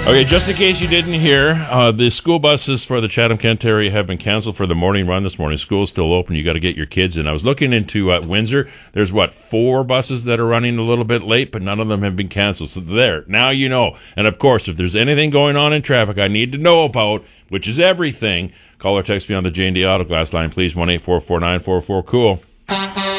Okay, just in case you didn't hear, the school buses for the Chatham-Kent area have been canceled for the morning run this morning. School's still open. You got to get your kids in. I was looking into Windsor. There's, 4 buses that are running a little bit late, but none of them have been canceled. So there, now you know. And, of course, if there's anything going on in traffic I need to know about, which is everything, call or text me on the J&D Auto Glass line, please, 1-844-944-COOL.